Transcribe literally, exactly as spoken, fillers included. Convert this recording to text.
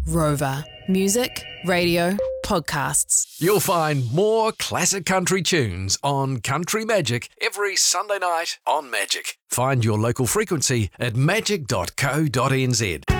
Rover. Music, radio, podcasts. You'll find more classic country tunes on Country Magic every Sunday night on Magic. Find your local frequency at magic dot co dot n z.